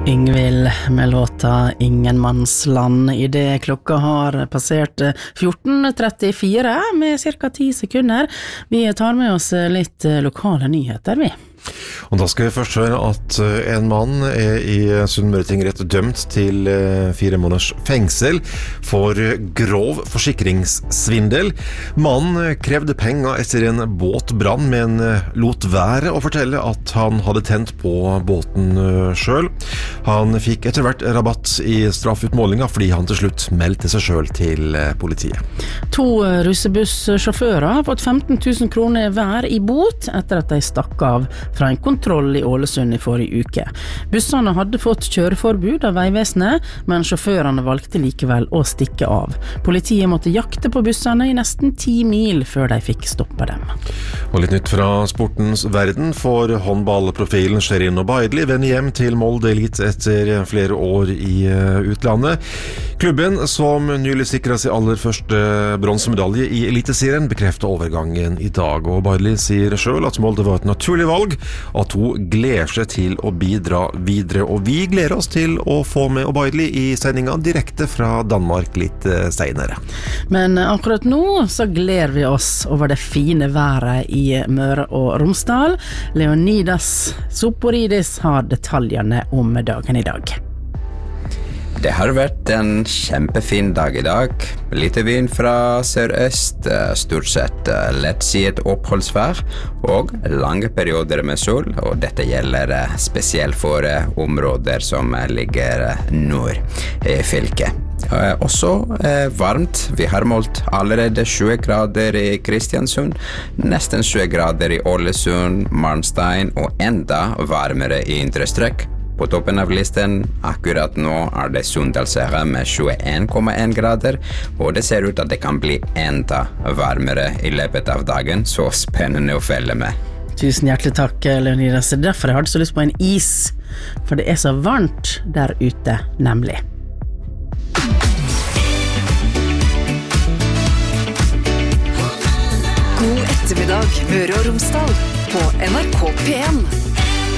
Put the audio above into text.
Ingvild med låta Ingenmannsland I det klokka har passert 14.34 med cirka 10 sekunder. Vi tar med oss litt lokale nyheter, vi. Og da skal vi først høre at en mann I Sunnmøre tingrett dømt til 4 måneders fengsel for grov forsikringssvindel. Mannen krevde penger etter en båtbrann, men lot være å fortelle at han hadde tent på båten selv. Han fikk etter hvert rabatt I straffutmålinga fordi han til slutt meldte seg selv til politiet. 2 russebussjåfører har fått 15 000 kroner hver I bot etter at de stakk av fra en kontroll I Ålesund I forrige uke. Bussene hadde fått kjøreforbud av Veivesenet, men sjåførene valgte likevel å stikke av. Politiet måtte jakte på bussene I nesten 10 mil før de fikk stoppe dem. Og litt nytt fra sportens verden, for håndballprofilen Sherin Obaidli vender hjem til Molde Elite etter flere år I utlandet. Klubben, som nylig sikret sin aller første bronsemedalje I Eliteserien, bekreftet overgangen I dag. Og Obaidli sier selv at Molde var et naturlig valg, at hun gleder seg til å bidra videre. Og vi gleder oss til å få med Obaidli I sendingen direkte fra Danmark litt senere. Men akkurat nå så gleder vi oss over det fine været I Møre og Romsdal. Leonidas Soporidis har detaljene om dagen I dag. Det har vært en kjempefin dag I dag. Lite vind fra sørøst, stort sett lettsiet oppholdsvær og lange perioder med sol, og dette gjelder spesielt for områder som ligger nord I fylket. Også varmt. Vi har målt allerede 20 grader I Kristiansund, nesten 20 grader I Ålesund, Marnstein og enda varmere I indre strøk. På toppen av listen akkurat nå det Sunndalsøra med 21,1 grader, og det ser ut at det kan bli enda varmere I løpet av dagen, så spennende å følge med. Tusen hjertelig takk, Leonidas. Derfor jeg hadde så lyst på en is, for det så varmt der ute, nemlig. God ettermiddag, Møre og Romsdal, på NRK P1.